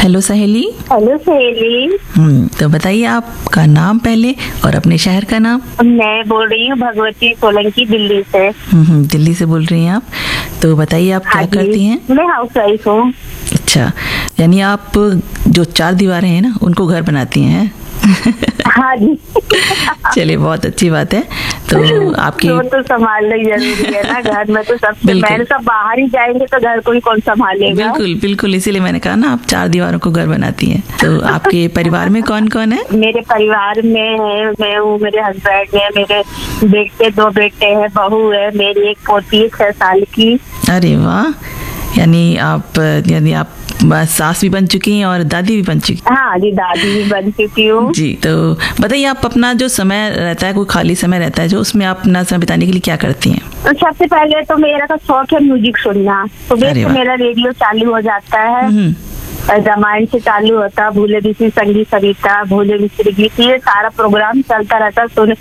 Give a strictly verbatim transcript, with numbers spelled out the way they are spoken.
Hello सहेली। Hello सहेली। हम्म तो बताइए आपका नाम पहले और अपने शहर का नाम। मैं बोल रही हूँ भगवती सोलंकी, दिल्ली से। हम्म दिल्ली से बोल रही हैं आप। तो बताइए आप हाँ क्या करती हैं। मैं हाउस वाइफ हूँ। अच्छा, यानी आप जो चार दीवारें हैं ना उनको घर बनाती हैं। हाँ जी। चलिए, बहुत अच्छी बात है। तो आपकी तो, तो संभालना ही जरूरी है ना, घर में तो सबसे मैंने सब बाहर ही जाएंगे तो घर को ही कौन संभालेगा। बिल्कुल बिल्कुल, इसीलिए मैंने कहा ना आप चार दीवारों को घर बनाती हैं। तो आपके परिवार में कौन कौन है। मेरे परिवार में है, मैं हूँ, मेरे हस्बैंड है, मेरे बेटे दो बेटे हैं, बहू है, मेरी एक पोती है छह साल की। अरे वाह, यानी आप यानी आप बस सास भी बन चुकी हैं और दादी भी बन चुकी। हाँ जी, दादी भी बन चुकी हूँ जी। तो बताइए, आप अपना जो समय रहता है, कोई खाली समय रहता है जो, उसमें आप अपना समय बिताने के लिए क्या करती हैं। तो सबसे पहले तो मेरा का शौक है म्यूजिक सुनना। सुबह से मेरा रेडियो चालू हो जाता है, रामायण से चालू होता, भूले बिसरी संगीत सरिता, भूले बिसरी गीत, ये सारा प्रोग्राम चलता रहता। सुन